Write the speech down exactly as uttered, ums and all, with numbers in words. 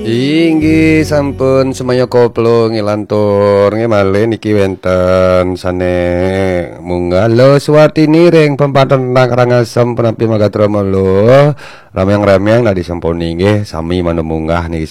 Inggih sampun semaya koplo ngilantur nggih malih niki wenten sane munggah lo Suwartini ring pempaten Karangasem punapun Magatron lho ramyang-ramyang nadi sampun nggih sami manung munggah niki